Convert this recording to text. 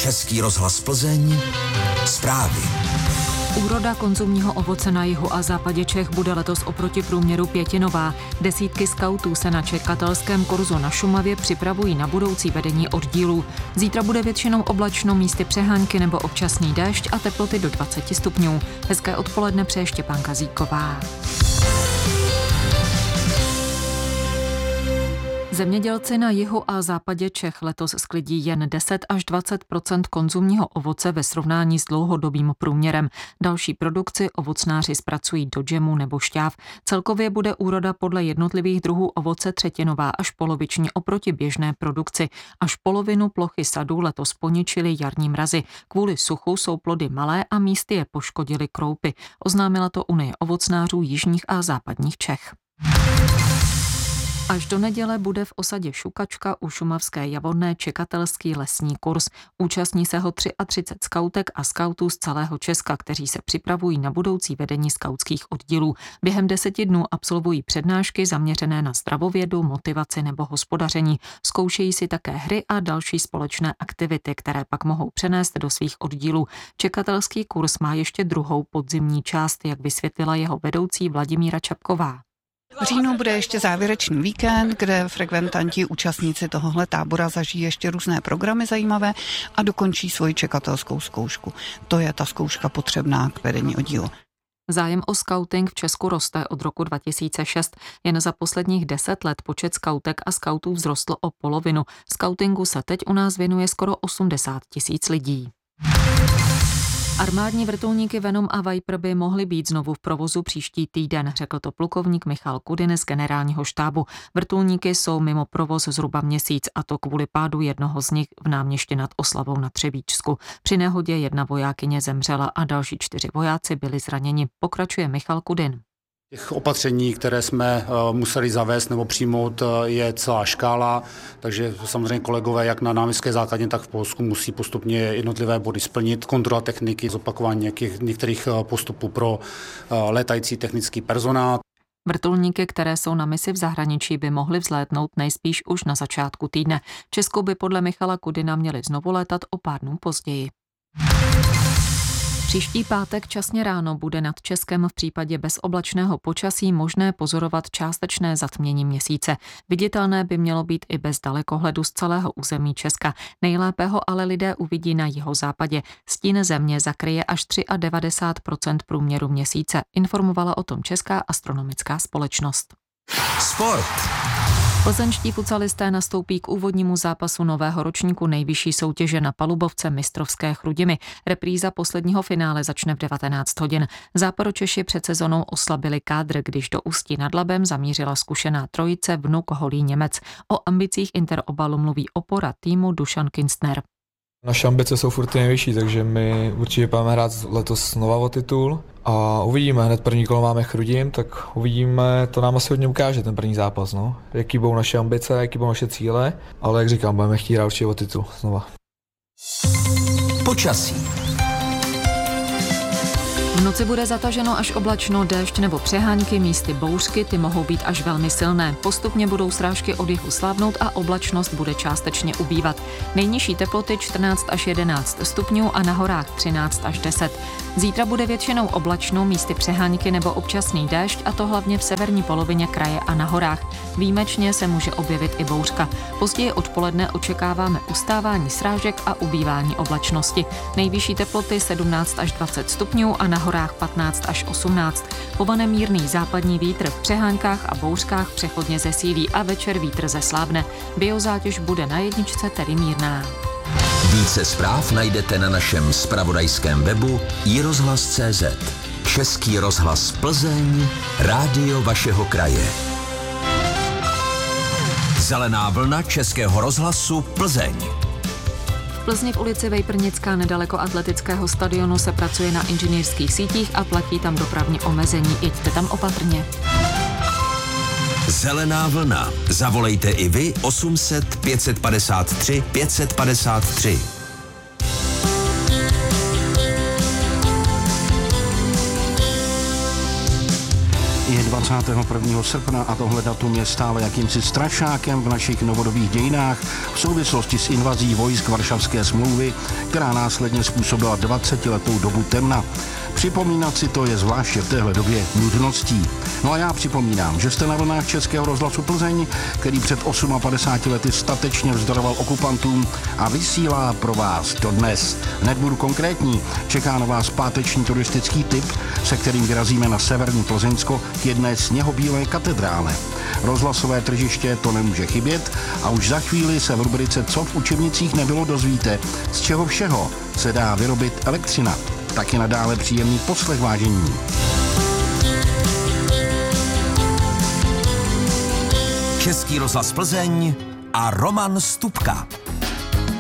Český rozhlas Plzeň, zprávy. Úroda konzumního ovoce na jihu a západě Čech bude letos oproti průměru pětinová. Desítky skautů se na čekatelském kurzu na Šumavě připravují na budoucí vedení oddílů. Zítra bude většinou oblačno, místy přehánky nebo občasný déšť a teploty do 20 stupňů. Hezké odpoledne přeje Štěpánka Zíková. Zemědělci na jihu a západě Čech letos sklidí jen 10 až 20% konzumního ovoce ve srovnání s dlouhodobým průměrem. Další produkci ovocnáři zpracují do džemu nebo šťáv. Celkově bude úroda podle jednotlivých druhů ovoce třetinová až poloviční oproti běžné produkci. Až polovinu plochy sadů letos poničily jarní mrazy. Kvůli suchu jsou plody malé a místy je poškodily kroupy. Oznámila to Unie ovocnářů jižních a západních Čech. Až do neděle bude v osadě Šukačka u šumavské Javorné čekatelský lesní kurz. Účastní se ho 33 skautek a skautů z celého Česka, kteří se připravují na budoucí vedení skautských oddílů. Během 10 dnů absolvují přednášky zaměřené na zdravovědu, motivaci nebo hospodaření. Zkoušejí si také hry a další společné aktivity, které pak mohou přenést do svých oddílů. Čekatelský kurz má ještě druhou podzimní část, jak vysvětlila jeho vedoucí Vladimíra Čapková. V říjnu bude ještě závěrečný víkend, kde frekventanti, účastníci tohohle tábora zažijí ještě různé programy zajímavé a dokončí svoji čekatelskou zkoušku. To je ta zkouška potřebná k vedení oddílu. Zájem o skauting v Česku roste od roku 2006. Jen za posledních 10 let počet skautek a skautů vzrostl o polovinu. Skautingu se teď u nás věnuje skoro 80 000 lidí. Armádní vrtulníky Venom a Viper by mohly být znovu v provozu příští týden, řekl to plukovník Michal Kudyn z generálního štábu. Vrtulníky jsou mimo provoz zhruba měsíc, a to kvůli pádu jednoho z nich v Náměšti nad Oslavou na Třebíčsku. Při nehodě 1 vojákyně zemřela a další 4 vojáci byli zraněni. Pokračuje Michal Kudyn. Těch opatření, které jsme museli zavést nebo přijmout, je celá škála, takže samozřejmě kolegové jak na náměstské základně, tak v Polsku musí postupně jednotlivé body splnit. Kontrola techniky, zopakování některých postupů pro létající technický personál. Vrtulníky, které jsou na misi v zahraničí, by mohly vzlétnout nejspíš už na začátku týdne. Česku by podle Michala Kudyna měli znovu létat o pár dnů později. Příští pátek časně ráno bude nad Českem v případě bezoblačného počasí možné pozorovat částečné zatmění měsíce. Viditelné by mělo být i bez dalekohledu z celého území Česka. Nejlépe ho ale lidé uvidí na jihozápadě. Stín země zakryje až 93% průměru měsíce, informovala o tom Česká astronomická společnost. Sport. Plzeňští futsalisté nastoupí k úvodnímu zápasu nového ročníku nejvyšší soutěže na palubovce mistrovské Chrudimi. Repríza posledního finále začne v 19 hodin. Záporočeši před sezonou oslabili kádr, když do Ústí nad Labem zamířila zkušená trojice vnuk Holý Němec. O ambicích Interobalu mluví opora týmu Dušan Kinstner. Naše ambice jsou furt nejvyšší, takže my určitě budeme hrát letos znova o titul a uvidíme, hned první kolo máme Chrudim, tak uvidíme, to nám asi hodně ukáže ten první zápas, no. Jaký budou naše ambice, jaký budou naše cíle, ale jak říkám, budeme chtít hrát určitě o titul znova. Počasí. V noci bude zataženo až oblačno, déšť nebo přehánky, místy bouřky, ty mohou být až velmi silné. Postupně budou srážky od jihu slábnout a oblačnost bude částečně ubývat. Nejnižší teploty 14 až 11 stupňů a na horách 13 až 10. Zítra bude většinou oblačno, místy přehánky nebo občasný déšť, a to hlavně v severní polovině kraje a na horách. Výjimečně se může objevit i bouřka. Později odpoledne očekáváme ustávání srážek a ubývání oblačnosti. Nejvyšší teploty 17 až 20 stupňů a na horách 15 až 18. Povane mírný západní vítr, v přehánkách a bouřkách přechodně zesílí a večer vítr zeslábne. Biozátěž bude na jedničce tedy mírná. Více zpráv najdete na našem zpravodajském webu iRozhlas.cz. Český rozhlas Plzeň, rádio vašeho kraje. Zelená vlna Českého rozhlasu Plzeň. V Plzni v ulici Vejprnická nedaleko atletického stadionu se pracuje na inženýrských sítích a platí tam dopravní omezení. Jeďte tam opatrně. Zelená vlna. Zavolejte i vy 800 553 553. je 21. srpna a tohle datum je stále jakýmsi strašákem v našich novodobých dějinách v souvislosti s invazí vojsk Varšavské smlouvy, která následně způsobila 20letou dobu temna. Připomínat si to je zvláště v téhle době nutností. No a já připomínám, že jste na vlnách Českého rozhlasu Plzeň, který před 58 lety statečně vzdoroval okupantům a vysílá pro vás dodnes. Hned budu konkrétní, čeká na vás páteční turistický tip, se kterým vyrazíme na severní Plzeňsko k jedné sněhobílé katedrále. Rozhlasové tržiště to nemůže chybět a už za chvíli se v rubrice Co v učebnicích nebylo dozvíte, z čeho všeho se dá vyrobit elektřina. Taky nadále příjemný poslech, vážení. Český rozhlas Plzeň a Roman Stupka.